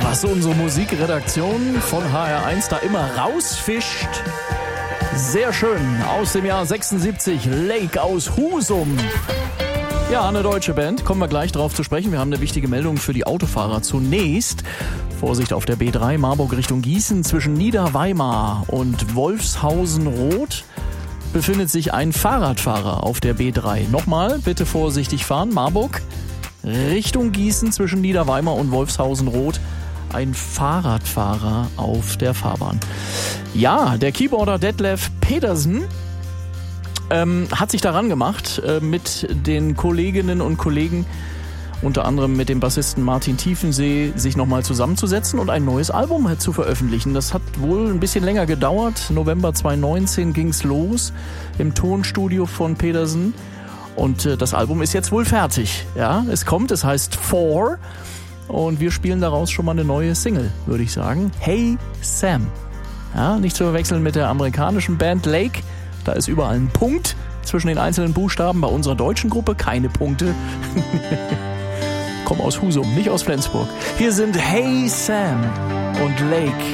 Was unsere Musikredaktion von HR1 da immer rausfischt. Sehr schön, aus dem Jahr 76, Lake aus Husum. Ja, eine deutsche Band, kommen wir gleich drauf zu sprechen. Wir haben eine wichtige Meldung für die Autofahrer. Zunächst, Vorsicht auf der B3, Marburg Richtung Gießen, zwischen Niederweimar und Wolfshausen-Roth befindet sich ein Fahrradfahrer auf der B3. Nochmal, bitte vorsichtig fahren, Marburg Richtung Gießen zwischen Niederweimar und Wolfshausen-Roth. Ein Fahrradfahrer auf der Fahrbahn. Ja, der Keyboarder Detlef Pedersen hat sich daran gemacht, mit den Kolleginnen und Kollegen, unter anderem mit dem Bassisten Martin Tiefensee, sich nochmal zusammenzusetzen und ein neues Album zu veröffentlichen. Das hat wohl ein bisschen länger gedauert. November 2019 ging's los im Tonstudio von Pedersen. Und das Album ist jetzt wohl fertig. Ja, es kommt, es heißt Four. Und wir spielen daraus schon mal eine neue Single, würde ich sagen. Hey Sam. Ja, nicht zu verwechseln mit der amerikanischen Band Lake. Da ist überall ein Punkt zwischen den einzelnen Buchstaben. Bei unserer deutschen Gruppe keine Punkte. Komm aus Husum, nicht aus Flensburg. Hier sind Hey Sam und Lake.